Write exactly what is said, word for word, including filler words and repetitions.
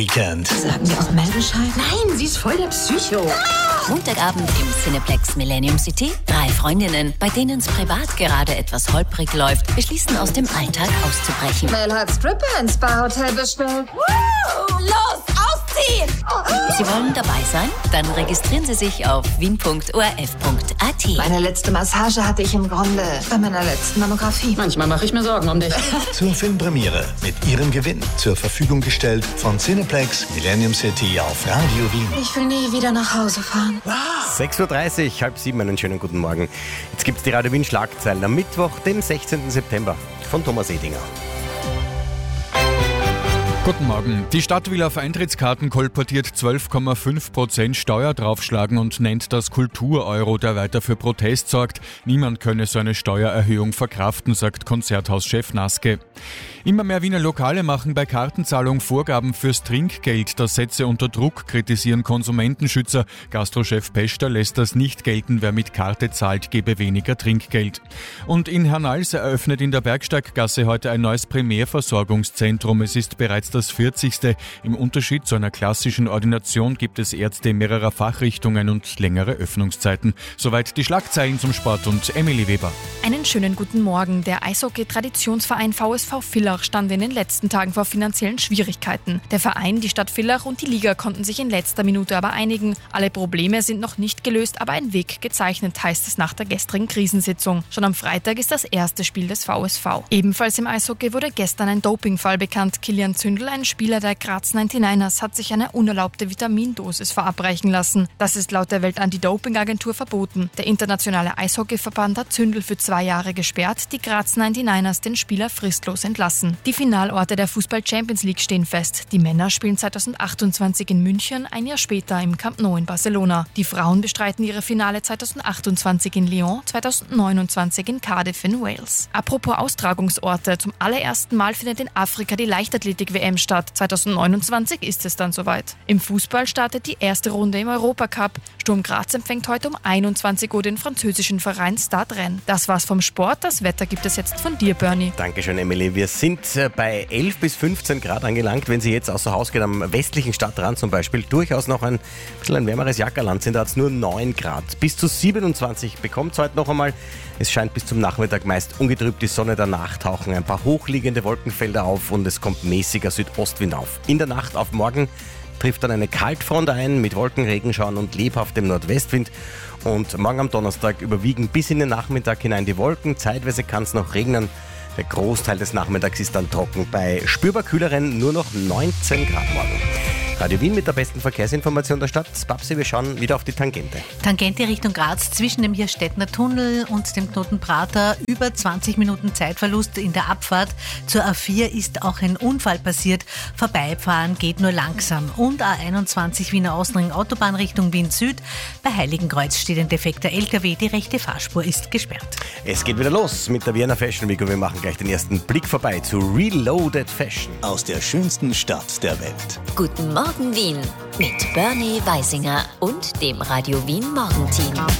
Weekend. Sagen wir auch Mel Bescheid? Nein, sie ist voll der Psycho. Montagabend im Cineplex Millennium City. Drei Freundinnen, bei denen es privat gerade etwas holprig läuft, beschließen aus dem Alltag auszubrechen. Mel hat Stripper ins Spa-Hotel bestellt. Woo! Los, ausziehen! Sie wollen dabei sein? Dann registrieren Sie sich auf wien punkt o r f punkt a t. Meine letzte Massage hatte ich im Grunde bei meiner letzten Mammographie. Manchmal mache ich mir Sorgen um dich. Zur Filmpremiere mit Ihrem Gewinn zur Verfügung gestellt von Cineplex Millennium City auf Radio Wien. Ich will nie wieder nach Hause fahren. sechs Uhr dreißig, halb sieben, einen schönen guten Morgen. Jetzt gibt es die Radio Wien Schlagzeilen am Mittwoch, den sechzehnten September von Thomas Edinger. Guten Morgen. Die Stadt will auf Eintrittskarten kolportiert zwölf Komma fünf Prozent Steuer draufschlagen und nennt das Kultur-Euro, der weiter für Protest sorgt. Niemand könne so eine Steuererhöhung verkraften, sagt Konzerthauschef Naske. Immer mehr Wiener Lokale machen bei Kartenzahlung Vorgaben fürs Trinkgeld. Das setze unter Druck, kritisieren Konsumentenschützer. Gastrochef Peschter lässt das nicht gelten. Wer mit Karte zahlt, gebe weniger Trinkgeld. Und in Hernals eröffnet in der Bergsteiggasse heute ein neues Primärversorgungszentrum. Es ist bereits das vierzigste. Im Unterschied zu einer klassischen Ordination gibt es Ärzte mehrerer Fachrichtungen und längere Öffnungszeiten. Soweit die Schlagzeilen zum Sport und Emily Weber. Einen schönen guten Morgen. Der Eishockey-Traditionsverein V S V Villach stand in den letzten Tagen vor finanziellen Schwierigkeiten. Der Verein, die Stadt Villach und die Liga konnten sich in letzter Minute aber einigen. Alle Probleme sind noch nicht gelöst, aber ein Weg gezeichnet, heißt es nach der gestrigen Krisensitzung. Schon am Freitag ist das erste Spiel des V S V. Ebenfalls im Eishockey wurde gestern ein Dopingfall bekannt. Kilian Zündel, ein Spieler der Graz neunundneunzigers, hat sich eine unerlaubte Vitamindosis verabreichen lassen. Das ist laut der Welt-Anti-Doping-Agentur verboten. Der internationale Eishockeyverband hat Zündel für zwei Jahre gesperrt, die Graz neunundneunzigers den Spieler fristlos entlassen. Die Finalorte der Fußball-Champions League stehen fest. Die Männer spielen zweitausendachtundzwanzig in München, ein Jahr später im Camp Nou in Barcelona. Die Frauen bestreiten ihre Finale zweitausendachtundzwanzig in Lyon, zweitausendneunundzwanzig in Cardiff in Wales. Apropos Austragungsorte, zum allerersten Mal findet in Afrika die Leichtathletik-W M statt. zweitausendneunundzwanzig ist es dann soweit. Im Fußball startet die erste Runde im Europacup. Sturm Graz empfängt heute um einundzwanzig Uhr den französischen Verein Stade Rennes. Das war's vom Sport, das Wetter gibt es jetzt von dir, Bernie. Dankeschön, Emily. Wir sind bei elf bis fünfzehn Grad angelangt. Wenn Sie jetzt außer Haus gehen, am westlichen Stadtrand zum Beispiel, durchaus noch ein bisschen ein wärmeres Jackerland sind, da hat es nur neun Grad. Bis zu siebenundzwanzig bekommt es heute noch einmal. Es scheint bis zum Nachmittag meist ungetrübt die Sonne, danach tauchen ein paar hochliegende Wolkenfelder auf und es kommt mäßiger Südostwind auf. In der Nacht auf morgen trifft dann eine Kaltfront ein mit Wolken, Regenschauern und lebhaftem Nordwestwind. Und morgen am Donnerstag überwiegen bis in den Nachmittag hinein die Wolken. Zeitweise kann es noch regnen. Der Großteil des Nachmittags ist dann trocken. Bei spürbar kühleren nur noch neunzehn Grad morgen. Radio Wien mit der besten Verkehrsinformation der Stadt. Babsi, wir schauen wieder auf die Tangente. Tangente Richtung Graz zwischen dem Hirstettner Tunnel und dem Knoten Prater. Über zwanzig Minuten Zeitverlust in der Abfahrt. Zur A vier ist auch ein Unfall passiert. Vorbeifahren geht nur langsam. Und A einundzwanzig Wiener Außenring Autobahn Richtung Wien Süd. Bei Heiligenkreuz steht ein defekter L K W. Die rechte Fahrspur ist gesperrt. Es geht wieder los mit der Vienna Fashion Week und wir machen gleich den ersten Blick vorbei zu Reloaded Fashion. Aus der schönsten Stadt der Welt. Guten Morgen Wien mit Bernie Weisinger und dem Radio Wien Morgenteam.